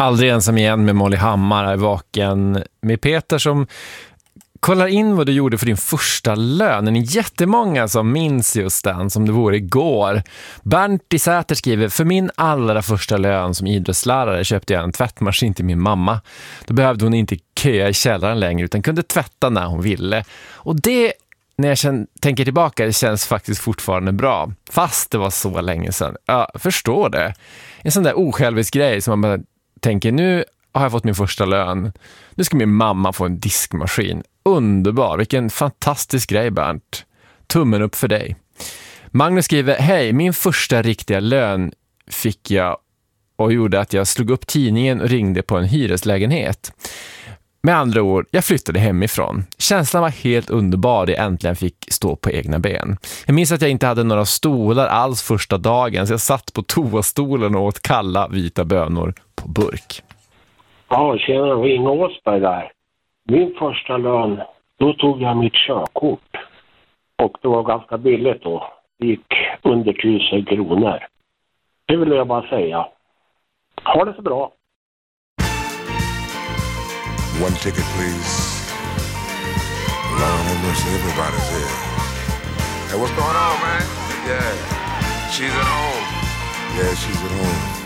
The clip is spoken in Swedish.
Aldrig ensam igen med Molly Hammar är vaken med Peter som kollar in vad du gjorde för din första lön. Det är jättemånga som minns just den som det vore igår. Bernt i Säter skriver: för min allra första lön som idrottslärare köpte jag en tvättmaskin till min mamma. Då behövde hon inte köa i källaren längre utan kunde tvätta när hon ville. Och det, när jag tänker tillbaka, det känns faktiskt fortfarande bra. Fast det var så länge sedan. Jag förstår det. En sån där osjälvisk grej som man bara tänker, nu har jag fått min första lön. Nu ska min mamma få en diskmaskin. Underbar, vilken fantastisk grej, Bernt. Tummen upp för dig. Magnus skriver: hej, min första riktiga lön fick jag och gjorde att jag slog upp tidningen och ringde på en hyreslägenhet. Med andra ord, jag flyttade hemifrån. Känslan var helt underbar när jag äntligen fick stå på egna ben. Jag minns att jag inte hade några stolar alls första dagen, så jag satt på toastolen och åt kalla vita bönor på burk. Ja, tjena, Inge Åsberg där. Min första lön, då tog jag mitt körkort. Och det var ganska billigt då. Det gick under 1000 kronor. Det vill jag bara säga. Ha det så bra. One ticket, please. Lord have mercy, everybody's here. Hey, what's going on, man? Yeah. She's at home. Yeah, she's at home.